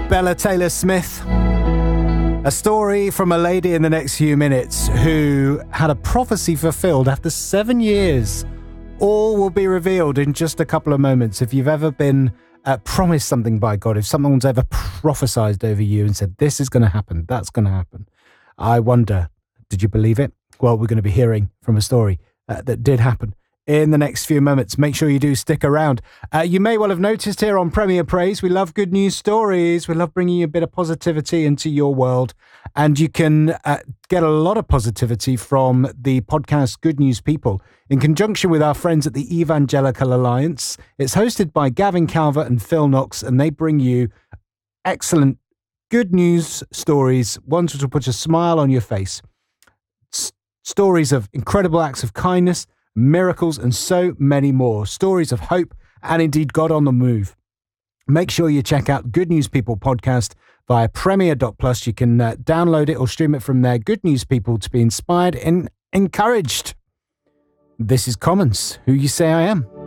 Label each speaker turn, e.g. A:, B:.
A: Bella Taylor Smith. A story from a lady in the next few minutes who had a prophecy fulfilled after 7 years. All will be revealed in just a couple of moments. If you've ever been promised something by God, if someone's ever prophesied over you and said, this is going to happen, that's going to happen, I wonder, did you believe it? Well, we're going to be hearing from a story that did happen in the next few moments. Make sure you do stick around. You may well have noticed here on Premier Praise, we love good news stories. We love bringing you a bit of positivity into your world. And you can get a lot of positivity from the podcast Good News People in conjunction with our friends at the Evangelical Alliance. It's hosted by Gavin Calvert and Phil Knox, and they bring you excellent good news stories, ones which will put a smile on your face. Stories of incredible acts of kindness, miracles, and so many more. Stories of hope and indeed God on the move. Make sure you check out Good News People podcast via premier.plus. You can download it or stream it from there. Good News People, to be inspired and encouraged. This is Commons, Who You Say I Am.